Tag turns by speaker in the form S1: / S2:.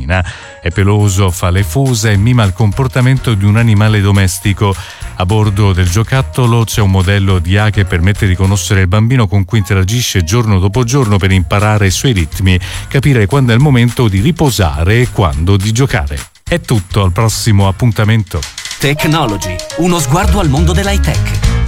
S1: cammina. È peloso, fa le fusa e mima il comportamento di un animale domestico. A bordo del giocattolo c'è un modello di IA che permette di conoscere il bambino con cui interagisce giorno dopo giorno per imparare i suoi ritmi, capire quando è il momento di riposare e quando di giocare. È tutto, al prossimo appuntamento.
S2: Technology, uno sguardo al mondo dell'high tech.